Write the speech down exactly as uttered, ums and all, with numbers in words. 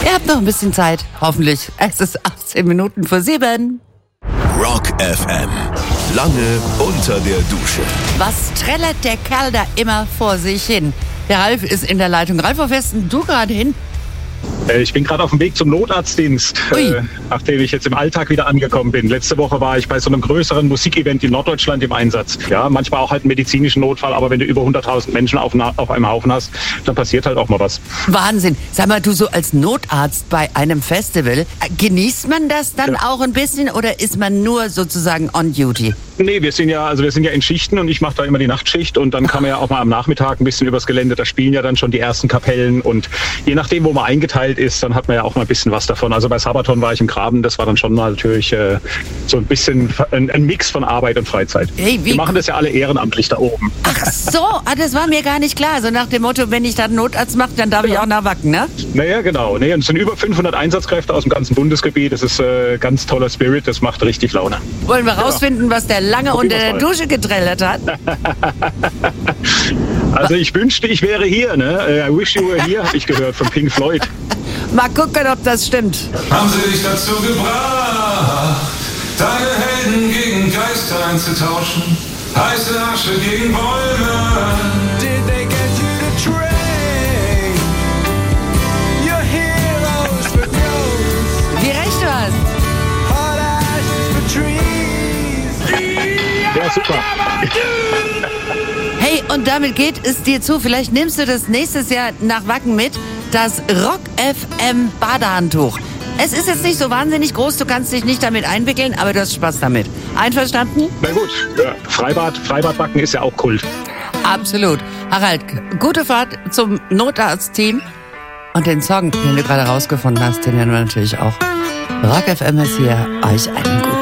Ihr habt noch ein bisschen Zeit, hoffentlich. Es ist achtzehn Minuten vor sieben. Rock F M. Lange unter der Dusche. Was trällert der Kerl da immer vor sich hin? Der Ralf ist in der Leitung. Ralf, wo fährst denn du gerade hin? Ich bin gerade auf dem Weg zum Notarztdienst, äh, nachdem ich jetzt im Alltag wieder angekommen bin. Letzte Woche war ich bei so einem größeren Musikevent in Norddeutschland im Einsatz. Ja, manchmal auch halt einen medizinischen Notfall, aber wenn du über hunderttausend Menschen auf, auf einem Haufen hast, dann passiert halt auch mal was. Wahnsinn. Sag mal, du so als Notarzt bei einem Festival, äh, genießt man das dann Ja. auch ein bisschen oder ist man nur sozusagen on duty? Nee, wir sind ja, also wir sind ja in Schichten und ich mache da immer die Nachtschicht und dann kann man ja auch mal am Nachmittag ein bisschen übers Gelände, da spielen ja dann schon die ersten Kapellen und je nachdem, wo man eingeteilt ist, dann hat man ja auch mal ein bisschen was davon. Also bei Sabaton war ich im Graben, das war dann schon mal natürlich äh, so ein bisschen ein, ein Mix von Arbeit und Freizeit. Hey, wie- wir machen das ja alle ehrenamtlich da oben. Ach so, ah, das war mir gar nicht klar. So nach dem Motto, wenn ich da einen Notarzt mache, dann darf ich auch nach Wacken, ne? Naja, genau. Nee, und es sind über fünfhundert Einsatzkräfte aus dem ganzen Bundesgebiet. Das ist äh, ganz toller Spirit, das macht richtig Laune. Wollen wir rausfinden, was der lange Auf unter jeden der Fall. Dusche getrellert hat? Also ich wünschte, ich wäre hier. Ne? I wish you were here, habe ich gehört von Pink Floyd. Mal gucken, ob das stimmt. Haben sie dich dazu gebracht, deine Helden gegen Geister einzutauschen? Heiße Asche gegen Bäume. Did they get you to trade your heroes for ghosts, Wie recht du hast. hot ashes for trees? Ja, super. Hey, und damit geht es dir zu. Vielleicht nimmst du das nächstes Jahr nach Wacken mit. Das Rock F M Badehandtuch. Es ist jetzt nicht so wahnsinnig groß, du kannst dich nicht damit einwickeln, aber du hast Spaß damit. Einverstanden? Na gut, ja, Freibad, Freibadbacken ist ja auch Kult. Absolut. Harald, gute Fahrt zum Notarztteam. Und den Song, den du gerade rausgefunden hast, den hören wir natürlich auch. Rock F M ist hier. Euch einen guten